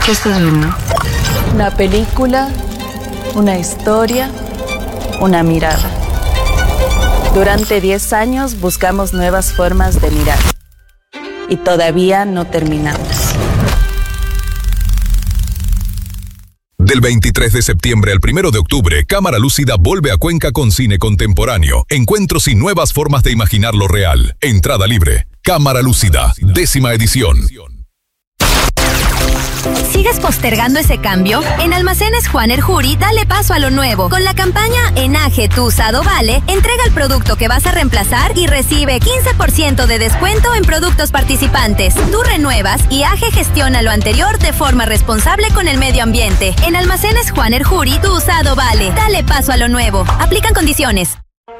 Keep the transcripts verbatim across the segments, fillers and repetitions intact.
¿Qué estás viendo? Una película, una historia, una mirada. Durante diez años buscamos nuevas formas de mirar. Y todavía no terminamos. Del veintitrés de septiembre al primero de octubre, Cámara Lúcida vuelve a Cuenca con cine contemporáneo. Encuentros y nuevas formas de imaginar lo real. Entrada libre. Cámara Lúcida, décima edición. ¿Sigues postergando ese cambio? En Almacenes Juan Erjuri, dale paso a lo nuevo. Con la campaña Enaje tu usado vale, entrega el producto que vas a reemplazar y recibe quince por ciento de descuento en productos participantes. Tú renuevas y A G E gestiona lo anterior de forma responsable con el medio ambiente. En Almacenes Juan Erjuri, tu usado vale. Dale paso a lo nuevo. Aplican condiciones.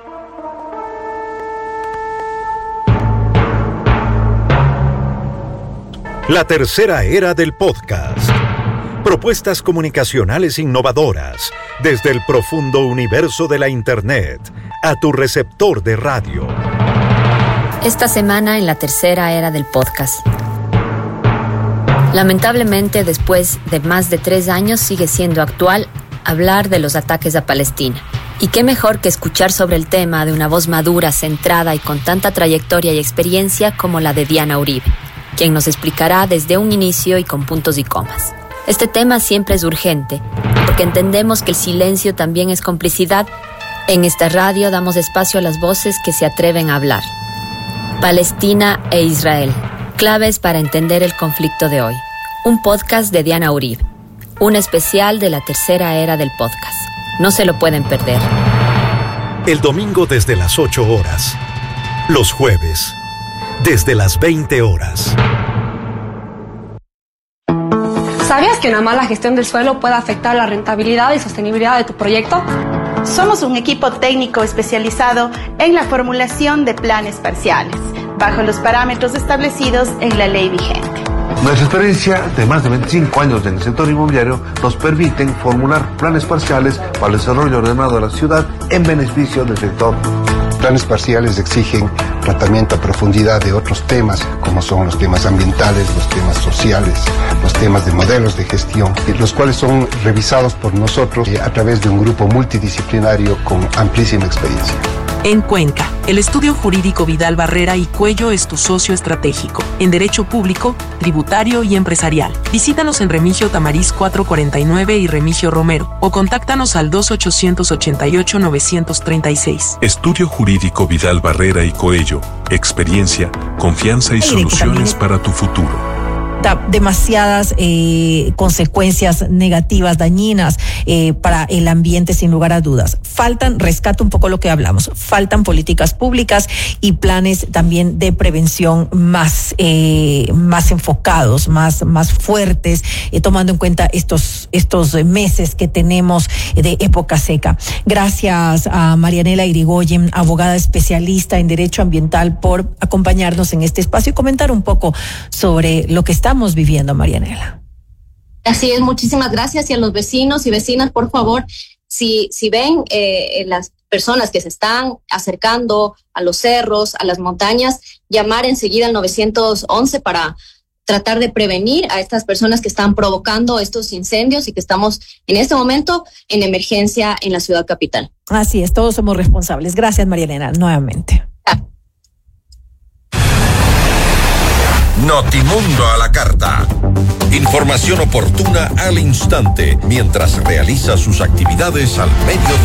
La tercera era del podcast. Propuestas comunicacionales innovadoras desde el profundo universo de la Internet a tu receptor de radio. Esta semana en la tercera era del podcast. Lamentablemente, después de más de tres años, sigue siendo actual hablar de los ataques a Palestina. Y qué mejor que escuchar sobre el tema de una voz madura, centrada y con tanta trayectoria y experiencia como la de Diana Uribe, quien nos explicará desde un inicio y con puntos y comas. Este tema siempre es urgente, porque entendemos que el silencio también es complicidad. En esta radio damos espacio a las voces que se atreven a hablar. Palestina e Israel, claves para entender el conflicto de hoy. Un podcast de Diana Uribe, un especial de la tercera era del podcast. No se lo pueden perder. El domingo desde las ocho horas. Los jueves desde las veinte horas. ¿Sabías que una mala gestión del suelo puede afectar la rentabilidad y sostenibilidad de tu proyecto? Somos un equipo técnico especializado en la formulación de planes parciales, bajo los parámetros establecidos en la ley vigente. Nuestra experiencia de más de veinticinco años en el sector inmobiliario nos permiten formular planes parciales para el desarrollo ordenado de la ciudad en beneficio del sector. Planes parciales exigen tratamiento a profundidad de otros temas, como son los temas ambientales, los temas sociales, los temas de modelos de gestión, los cuales son revisados por nosotros a través de un grupo multidisciplinario con amplísima experiencia. En Cuenca, el estudio jurídico Vidal Barrera y Cuello es tu socio estratégico en derecho público, tributario y empresarial. Visítanos en Remigio Tamariz cuatrocientos cuarenta y nueve y Remigio Romero o contáctanos al dos ochocientos ochenta y ocho novecientos treinta y seis. Estudio jurídico Vidal Barrera y Coello. Experiencia, confianza y soluciones para tu futuro. Demasiadas eh, consecuencias negativas, dañinas eh, para el ambiente, sin lugar a dudas. Faltan, rescato un poco lo que hablamos, faltan políticas públicas y planes también de prevención más eh, más enfocados, más más fuertes, eh, tomando en cuenta estos estos meses que tenemos de época seca. Gracias a Marianela Irigoyen, abogada especialista en derecho ambiental, por acompañarnos en este espacio y comentar un poco sobre lo que está estamos viviendo, Marianela. Así es, muchísimas gracias. Y a los vecinos y vecinas, por favor, si, si ven eh, las personas que se están acercando a los cerros, a las montañas, llamar enseguida al nueve once para tratar de prevenir a estas personas que están provocando estos incendios y que estamos en este momento en emergencia en la ciudad capital. Así es, todos somos responsables. Gracias, Marianela, nuevamente. Notimundo a la carta. Información oportuna al instante mientras realiza sus actividades al medio